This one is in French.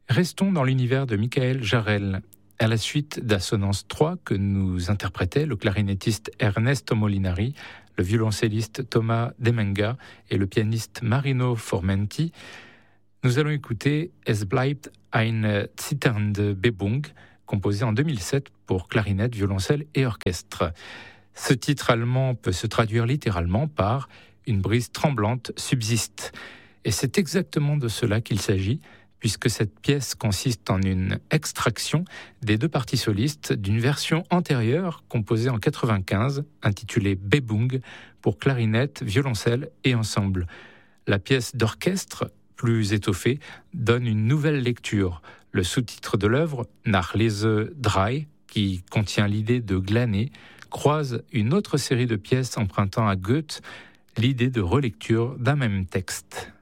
Restons dans l'univers de Michael Jarel. À la suite d'Assonance 3 que nous interprétaient le clarinettiste Ernesto Molinari, le violoncelliste Thomas Demenga et le pianiste Marino Formenti, nous allons écouter Es bleibt eine zitternde Bebung, composé en 2007 pour clarinette, violoncelle et orchestre. Ce titre allemand peut se traduire littéralement par « une brise tremblante subsiste ». Et c'est exactement de cela qu'il s'agit, puisque cette pièce consiste en une extraction des deux parties solistes d'une version antérieure composée en 1995, intitulée Bebung, pour clarinette, violoncelle et ensemble. La pièce d'orchestre, plus étoffée, donne une nouvelle lecture. Le sous-titre de l'œuvre, Nachlese 3, qui contient l'idée de glaner, croise une autre série de pièces empruntant à Goethe l'idée de relecture d'un même texte.